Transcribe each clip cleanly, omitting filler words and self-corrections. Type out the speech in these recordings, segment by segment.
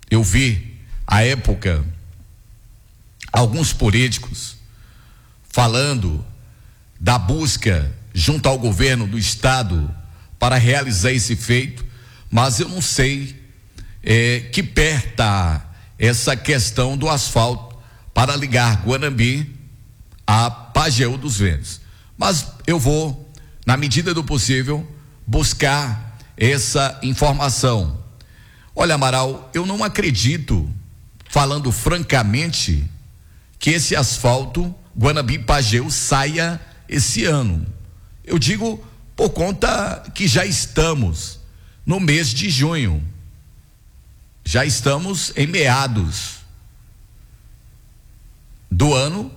eu vi, à época, alguns políticos falando da busca junto ao governo do estado para realizar esse feito, mas eu não sei que pé está essa questão do asfalto para ligar Guanambi a Pajeú dos Ventos. Mas eu vou, na medida do possível, buscar essa informação. Olha, Amaral, eu não acredito, falando francamente, que esse asfalto Guanambi-Pajeú saia esse ano. Eu digo por conta que já estamos no mês de junho, já estamos em meados do ano,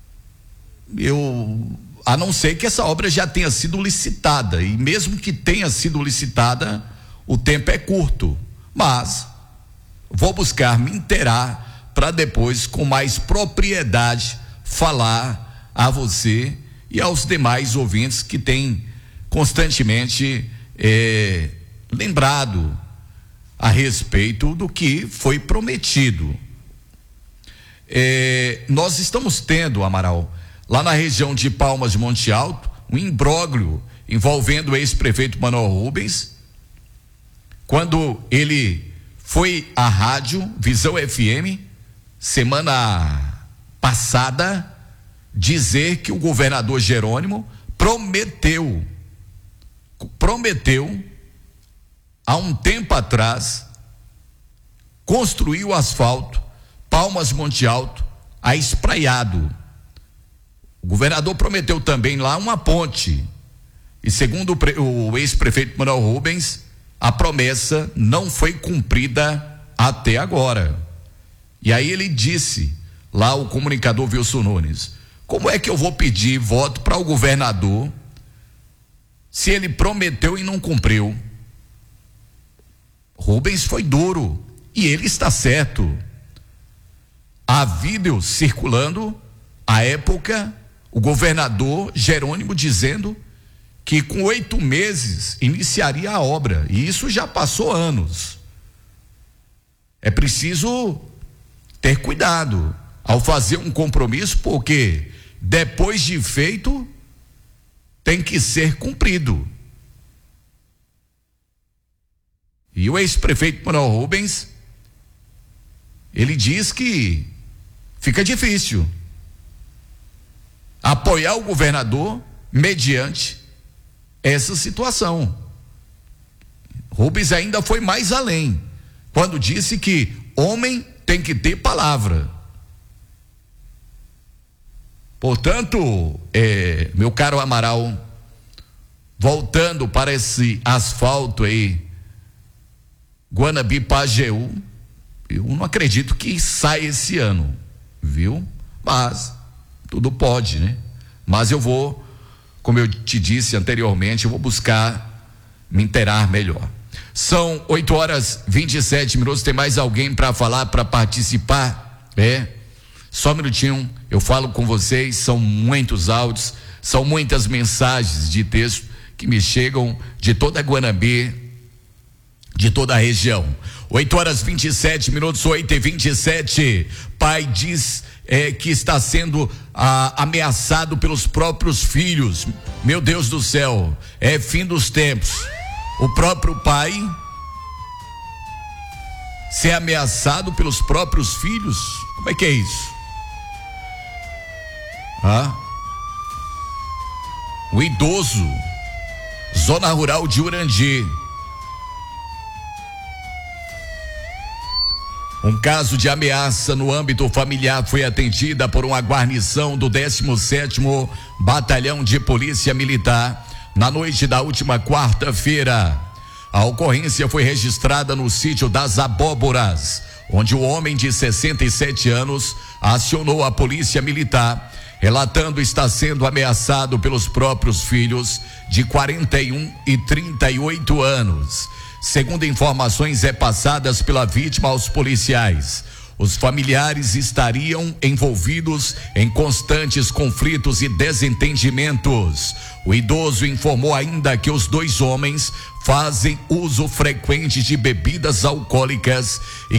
a não ser que essa obra já tenha sido licitada, e mesmo que tenha sido licitada, o tempo é curto, mas vou buscar me inteirar para depois, com mais propriedade, falar a você e aos demais ouvintes que têm constantemente lembrado a respeito do que foi prometido. Nós estamos tendo, Amaral, lá na região de Palmas de Monte Alto, um imbróglio envolvendo o ex-prefeito Manuel Rubens, quando ele foi à rádio Visão FM semana passada dizer que o governador Jerônimo prometeu há um tempo atrás construir o asfalto Palmas Monte Alto a Espraiado. O governador prometeu também lá uma ponte, e segundo o ex-prefeito Manuel Rubens, a promessa não foi cumprida até agora. E aí ele disse lá, o comunicador Wilson Nunes: como é que eu vou pedir voto para o governador se ele prometeu e não cumpriu? Rubens foi duro e ele está certo. Há vídeos circulando, à época, o governador Jerônimo dizendo que com 8 meses iniciaria a obra, e isso já passou anos. É preciso ter cuidado ao fazer um compromisso, porque depois de feito tem que ser cumprido. E o ex-prefeito Manuel Rubens, ele diz que fica difícil apoiar o governador mediante essa situação. Rubens ainda foi mais além, quando disse que homem tem que ter palavra. Portanto, meu caro Amaral, voltando para esse asfalto aí, Guanambi-Pajeú, eu não acredito que saia esse ano, viu? Mas tudo pode, né? Mas eu vou, como eu te disse anteriormente, eu vou buscar me inteirar melhor. São 8h27. Tem mais alguém para falar, para participar? Só um minutinho, eu falo com vocês. São muitos áudios, são muitas mensagens de texto que me chegam de toda a Guanambi, de toda a região. 8h27, 8h27. Pai diz que está sendo ameaçado pelos próprios filhos. Meu Deus do céu, é fim dos tempos. O próprio pai ser ameaçado pelos próprios filhos? Como é que é isso? O idoso, zona rural de Urandi. Um caso de ameaça no âmbito familiar foi atendida por uma guarnição do 17º Batalhão de Polícia Militar na noite da última quarta-feira. A ocorrência foi registrada no sítio das Abóboras, onde o homem de 67 anos acionou a polícia militar, relatando estar sendo ameaçado pelos próprios filhos de 41 e 38 anos. Segundo informações repassadas pela vítima aos policiais, os familiares estariam envolvidos em constantes conflitos e desentendimentos. O idoso informou ainda que os dois homens fazem uso frequente de bebidas alcoólicas e